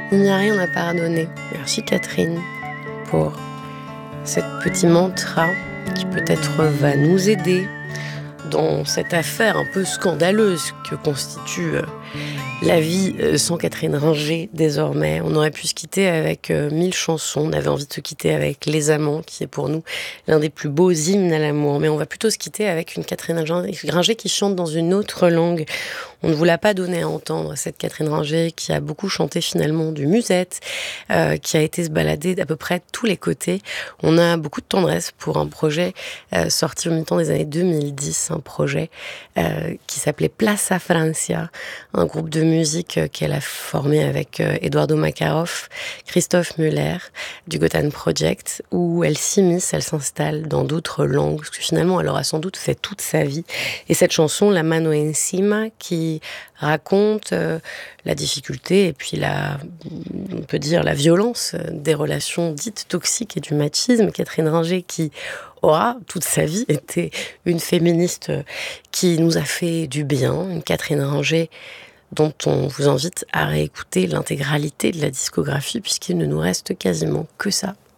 Il n'y a rien à pardonner. Merci Catherine pour cette petit mantra qui peut-être va nous aider dans cette affaire un peu scandaleuse que constitue la vie sans Catherine Ringer désormais. On aurait pu se quitter avec 1000 chansons. On avait envie de se quitter avec Les Amants, qui est pour nous l'un des plus beaux hymnes à l'amour. Mais on va plutôt se quitter avec une Catherine Ringer qui chante dans une autre langue. On ne vous l'a pas donné à entendre, cette Catherine Ringer qui a beaucoup chanté finalement du musette, qui a été se balader d'à peu près tous les côtés. On a beaucoup de tendresse pour un projet sorti au mi-temps des années 2010, un projet qui s'appelait Plaça Francia, un groupe de musique qu'elle a formé avec Eduardo Makarov, Christophe Muller du Gotham Project, où elle s'immisce, elle s'installe dans d'autres langues, parce que finalement elle aura sans doute fait toute sa vie. Et cette chanson, La Mano Encima, qui raconte la difficulté et puis on peut dire la violence des relations dites toxiques et du machisme. Catherine Ringer qui aura toute sa vie été une féministe qui nous a fait du bien, une Catherine Ringer dont on vous invite à réécouter l'intégralité de la discographie puisqu'il ne nous reste quasiment que ça.